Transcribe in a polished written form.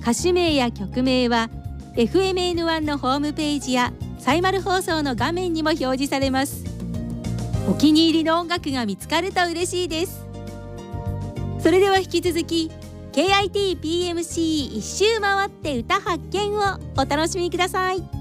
歌手名や曲名は FMN1 のホームページやサイマル放送の画面にも表示されます。お気に入りの音楽が見つかると嬉しいです。それでは引き続き KITPMC 一周回って歌発見をお楽しみください。